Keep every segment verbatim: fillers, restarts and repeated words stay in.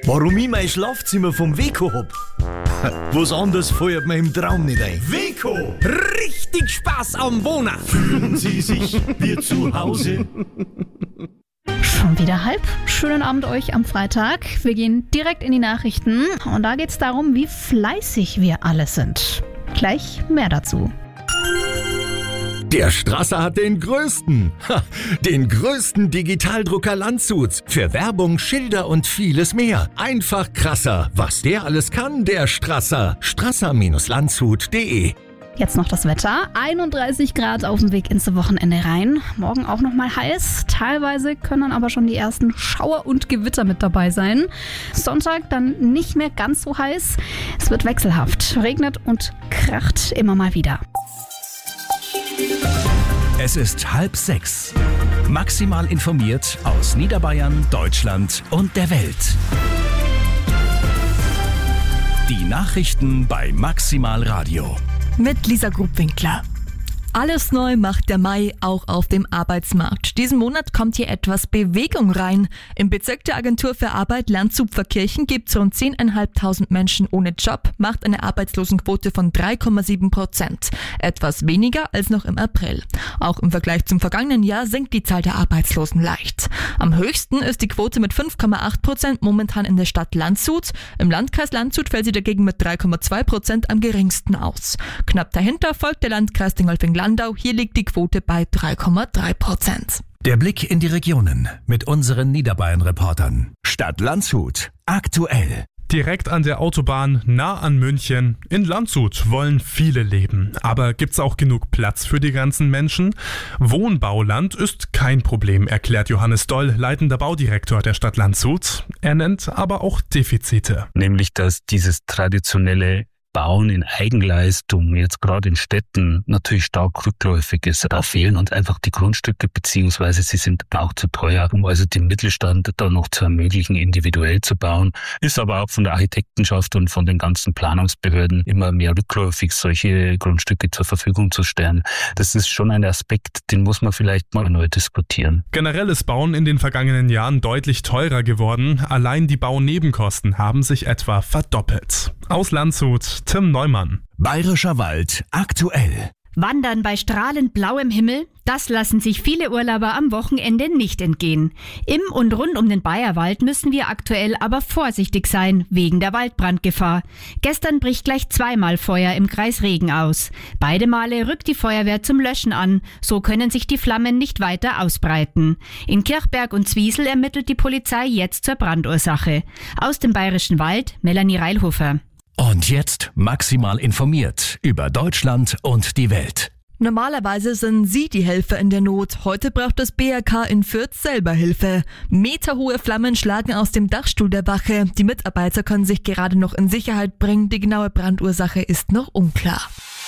Warum ich mein Schlafzimmer vom Weko hab? Was anderes fällt mir im Traum nicht ein. Weko! Richtig Spaß am Wohnen! Fühlen Sie sich wie zu Hause? Schon wieder halb. Schönen Abend euch am Freitag. Wir gehen direkt in die Nachrichten und da geht es darum, wie fleißig wir alle sind. Gleich mehr dazu. Der Strasser hat den größten, ha, den größten Digitaldrucker Landshuts. Für Werbung, Schilder und vieles mehr. Einfach krasser. Was der alles kann, der Strasser. strasser Landshut punkt de. Jetzt noch das Wetter. einunddreißig Grad auf dem Weg ins Wochenende rein. Morgen auch noch mal heiß. Teilweise können dann aber schon die ersten Schauer und Gewitter mit dabei sein. Sonntag dann nicht mehr ganz so heiß. Es wird wechselhaft. Regnet und kracht immer mal wieder. Es ist halb sechs. Maximal informiert aus Niederbayern, Deutschland und der Welt. Die Nachrichten bei Maximal Radio. Mit Lisa Grubwinkler. Alles neu macht der Mai auch auf dem Arbeitsmarkt. Diesen Monat kommt hier etwas Bewegung rein. Im Bezirk der Agentur für Arbeit Landshut-Pfarrkirchen gibt es rund zehntausendfünfhundert Menschen ohne Job, macht eine Arbeitslosenquote von drei Komma sieben Prozent. Etwas weniger als noch im April. Auch im Vergleich zum vergangenen Jahr sinkt die Zahl der Arbeitslosen leicht. Am höchsten ist die Quote mit fünf Komma acht Prozent momentan in der Stadt Landshut. Im Landkreis Landshut fällt sie dagegen mit drei Komma zwei Prozent am geringsten aus. Knapp dahinter folgt der Landkreis Dingolfing-Landau. Hier liegt die Quote bei drei Komma drei Prozent. Der Blick in die Regionen mit unseren Niederbayern-Reportern. Stadt Landshut. Aktuell. Direkt an der Autobahn, nah an München. In Landshut wollen viele leben. Aber gibt's auch genug Platz für die ganzen Menschen? Wohnbauland ist kein Problem, erklärt Johannes Doll, leitender Baudirektor der Stadt Landshut. Er nennt aber auch Defizite. Nämlich, dass dieses traditionelle Bauen in Eigenleistung jetzt gerade in Städten natürlich stark rückläufig ist. Da fehlen uns einfach die Grundstücke, beziehungsweise sie sind auch zu teuer, um also den Mittelstand da noch zu ermöglichen, individuell zu bauen. Ist aber auch von der Architektenschaft und von den ganzen Planungsbehörden immer mehr rückläufig, solche Grundstücke zur Verfügung zu stellen. Das ist schon ein Aspekt, den muss man vielleicht mal neu diskutieren. Generell ist Bauen in den vergangenen Jahren deutlich teurer geworden. Allein die Baunebenkosten haben sich etwa verdoppelt. Aus Landshut, Tim Neumann. Bayerischer Wald aktuell. Wandern bei strahlend blauem Himmel, das lassen sich viele Urlauber am Wochenende nicht entgehen. Im und rund um den Bayerwald müssen wir aktuell aber vorsichtig sein, wegen der Waldbrandgefahr. Gestern bricht gleich zweimal Feuer im Kreis Regen aus. Beide Male rückt die Feuerwehr zum Löschen an, so können sich die Flammen nicht weiter ausbreiten. In Kirchberg und Zwiesel ermittelt die Polizei jetzt zur Brandursache. Aus dem Bayerischen Wald, Melanie Reilhofer. Und jetzt maximal informiert über Deutschland und die Welt. Normalerweise sind Sie die Helfer in der Not. Heute braucht das B R K in Fürth selber Hilfe. Meterhohe Flammen schlagen aus dem Dachstuhl der Wache. Die Mitarbeiter können sich gerade noch in Sicherheit bringen. Die genaue Brandursache ist noch unklar.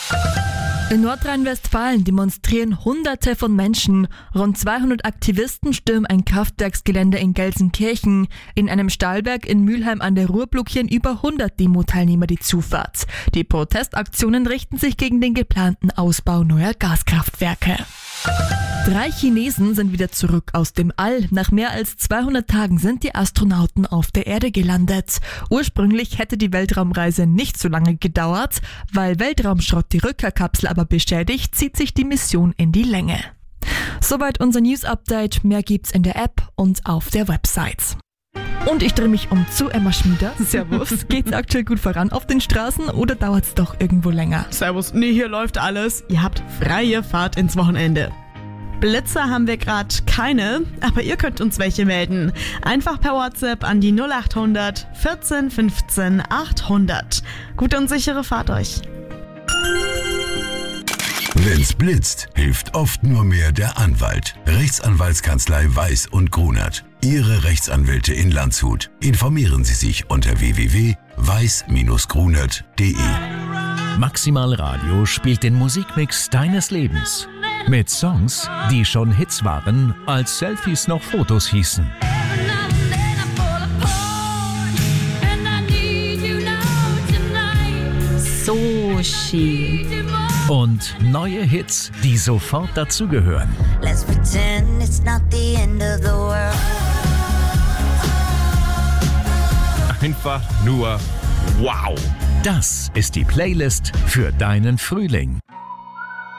In Nordrhein-Westfalen demonstrieren Hunderte von Menschen. Rund zweihundert Aktivisten stürmen ein Kraftwerksgelände in Gelsenkirchen. In einem Stahlwerk in Mülheim an der Ruhr blockieren über hundert Demo-Teilnehmer die Zufahrt. Die Protestaktionen richten sich gegen den geplanten Ausbau neuer Gaskraftwerke. Drei Chinesen sind wieder zurück aus dem All. Nach mehr als zweihundert Tagen sind die Astronauten auf der Erde gelandet. Ursprünglich hätte die Weltraumreise nicht so lange gedauert. Weil Weltraumschrott die Rückkehrkapsel aber beschädigt, zieht sich die Mission in die Länge. Soweit unser News-Update. Mehr gibt's in der App und auf der Website. Und ich drehe mich um zu Emma Schmieder. Servus. Geht's aktuell gut voran auf den Straßen oder dauert's doch irgendwo länger? Servus. Nee, hier läuft alles. Ihr habt freie Fahrt ins Wochenende. Blitzer haben wir gerade keine, aber ihr könnt uns welche melden. Einfach per WhatsApp an die null acht hundert vierzehn fünfzehn achthundert. Gute und sichere Fahrt euch. Wenn's blitzt, hilft oft nur mehr der Anwalt. Rechtsanwaltskanzlei Weiß und Grunert. Ihre Rechtsanwälte in Landshut. Informieren Sie sich unter w w w punkt weiß Bindestrich grunert punkt de. Maximal Radio spielt den Musikmix deines Lebens. Mit Songs, die schon Hits waren, als Selfies noch Fotos hießen. So schön. Und neue Hits, die sofort dazugehören. Let's pretend it's not the end of the world. einfach nur wow. Das ist die Playlist für deinen Frühling.